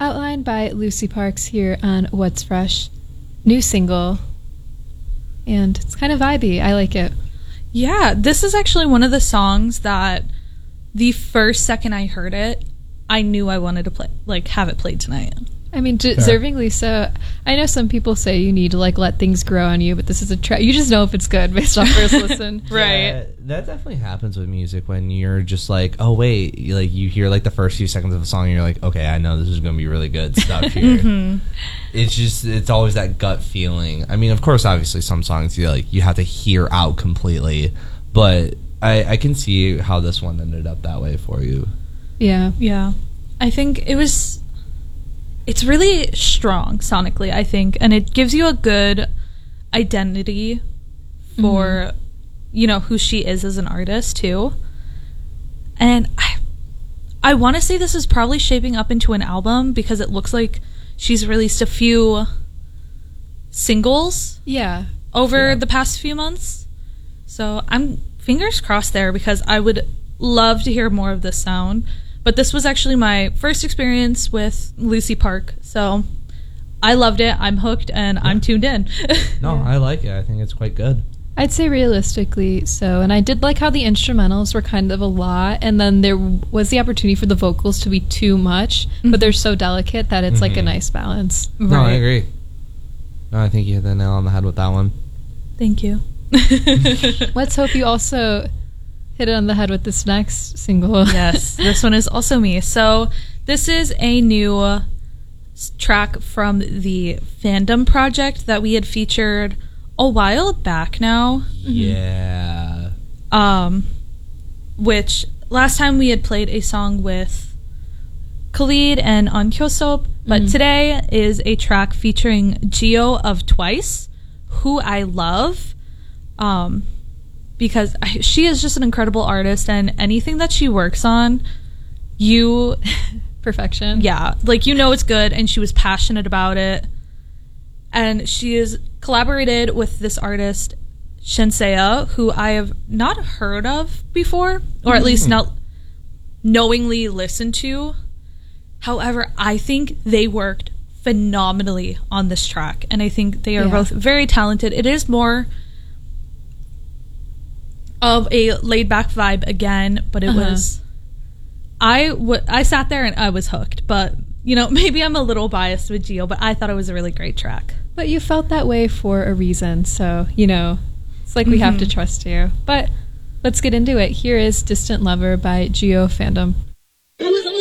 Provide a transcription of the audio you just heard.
Outlined by Lucy Parks here on What's Fresh. New single. And it's kind of vibey. I like it. Yeah, this is actually one of the songs that the first second I heard it, I knew I wanted to play, like, have it played tonight. I mean, deservingly so. I know some people say you need to, like, let things grow on you, but this is a track. You just know if it's good based off first listen. Right. Yeah, that definitely happens with music when you're just like, oh, wait. You hear, like, the first few seconds of a song and you're like, okay, I know this is going to be really good stuff here. Mm-hmm. It's always that gut feeling. I mean, of course, obviously, some songs you have to hear out completely, but I can see how this one ended up that way for you. Yeah. Yeah. I think it's really strong sonically, I think, and it gives you a good identity for, who she is as an artist, too. And I want to say this is probably shaping up into an album because it looks like she's released a few singles over the past few months. So I'm fingers crossed there because I would love to hear more of this sound. But this was actually my first experience with Lucy Park, so I loved it. I'm hooked, and I'm tuned in. No, I like it. I think it's quite good. I'd say realistically so, and I did like how the instrumentals were kind of a lot, and then there was the opportunity for the vocals to be too much, but they're so delicate that it's like a nice balance. No, I agree. No, I think you hit the nail on the head with that one. Thank you. Let's hope you also hit it on the head with this next single. Yes, this one is also me. So this is a new track from the Fandom project that we had featured a while back now. Yeah. Which last time we had played a song with Khalid and On Kyosop, but today is a track featuring Gio of Twice, who I love. Because she is just an incredible artist, and anything that she works on, perfection. Yeah, like, it's good, and she was passionate about it. And she has collaborated with this artist, Shinseiya, who I have not heard of before, or at least not knowingly listened to. However, I think they worked phenomenally on this track, and I think they are both very talented. It is more of a laid-back vibe again, but it was... I sat there and I was hooked, but, maybe I'm a little biased with Gio, but I thought it was a really great track. But you felt that way for a reason, so, it's like we have to trust you. But let's get into it. Here is Distant Lover by Gio Fandom.